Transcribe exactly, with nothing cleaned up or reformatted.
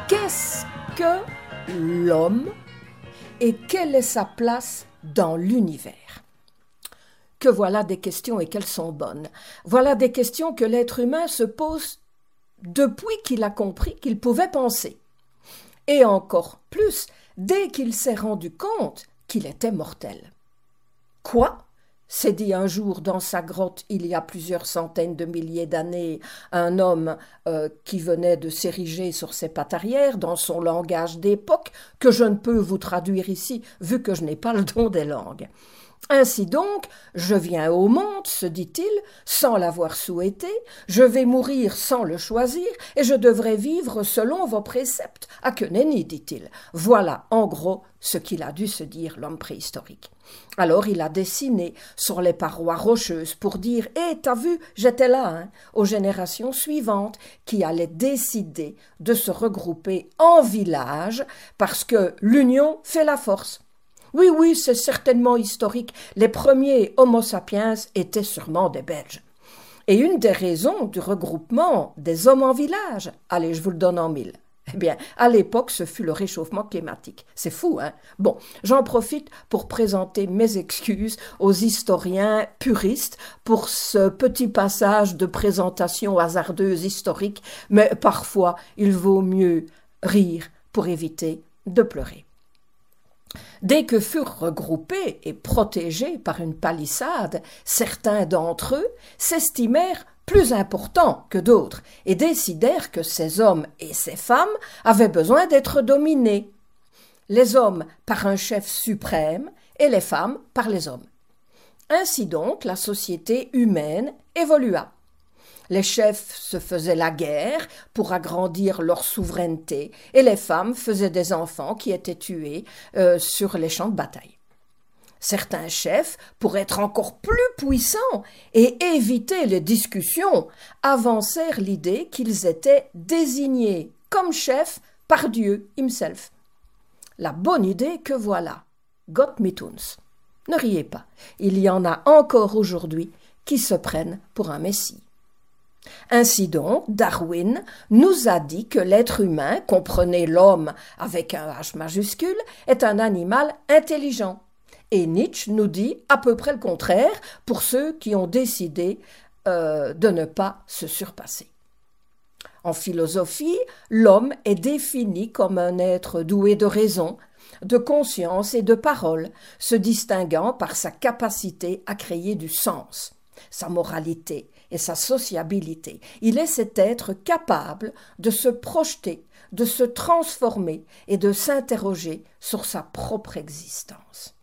Qu'est-ce que l'homme et quelle est sa place dans l'univers? Que voilà des questions et qu'elles sont bonnes. Voilà des questions que l'être humain se pose depuis qu'il a compris qu'il pouvait penser. Et encore plus, dès qu'il s'est rendu compte qu'il était mortel. Quoi ? S'est dit un jour dans sa grotte, il y a plusieurs centaines de milliers d'années, un homme euh, qui venait de s'ériger sur ses pattes arrière dans son langage d'époque, que je ne peux vous traduire ici, vu que je n'ai pas le don des langues. Ainsi donc, je viens au monde, se dit-il, sans l'avoir souhaité, je vais mourir sans le choisir, et je devrais vivre selon vos préceptes. À que nenni, dit-il. Voilà, en gros, ce qu'il a dû se dire, l'homme préhistorique. Alors il a dessiné sur les parois rocheuses pour dire « Eh, t'as vu, j'étais là hein !» aux générations suivantes qui allaient décider de se regrouper en village parce que l'union fait la force. Oui, oui, c'est certainement historique. Les premiers Homo sapiens étaient sûrement des Belges. Et une des raisons du regroupement des hommes en village, allez, je vous le donne en mille, eh bien, à l'époque, ce fut le réchauffement climatique. C'est fou, hein? Bon, j'en profite pour présenter mes excuses aux historiens puristes pour ce petit passage de présentation hasardeuse historique, mais parfois, il vaut mieux rire pour éviter de pleurer. Dès que furent regroupés et protégés par une palissade, certains d'entre eux s'estimèrent plus importants que d'autres et décidèrent que ces hommes et ces femmes avaient besoin d'être dominés. Les hommes par un chef suprême et les femmes par les hommes. Ainsi donc, la société humaine évolua. Les chefs se faisaient la guerre pour agrandir leur souveraineté et les femmes faisaient des enfants qui étaient tués euh, sur les champs de bataille. Certains chefs, pour être encore plus puissants et éviter les discussions, avancèrent l'idée qu'ils étaient désignés comme chefs par Dieu himself. La bonne idée que voilà, Gott mit uns. Ne riez pas, il y en a encore aujourd'hui qui se prennent pour un messie. Ainsi donc, Darwin nous a dit que l'être humain, comprenez l'homme avec un H majuscule, est un animal intelligent. Et Nietzsche nous dit à peu près le contraire pour ceux qui ont décidé euh, de ne pas se surpasser. En philosophie, l'homme est défini comme un être doué de raison, de conscience et de parole, se distinguant par sa capacité à créer du sens, sa moralité et sa sociabilité. Il est cet être capable de se projeter, de se transformer et de s'interroger sur sa propre existence.